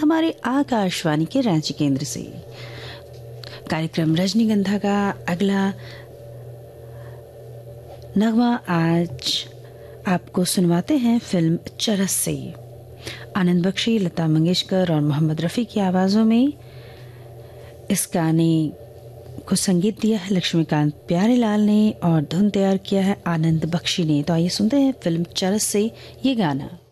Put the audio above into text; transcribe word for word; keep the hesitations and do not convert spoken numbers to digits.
हमारे आकाशवाणी के रांची केंद्र से। कार्यक्रम रजनीगंधा का अगला नगमा आज आपको सुनवाते हैं फिल्म चरस से। आनंद बख्शी, लता मंगेशकर और मोहम्मद रफ़ी की आवाज़ों में इस गाने को संगीत दिया है लक्ष्मीकांत प्यारेलाल ने और धुन तैयार किया है आनंद बख्शी ने। तो आइए सुनते हैं फिल्म चरस से ये गाना।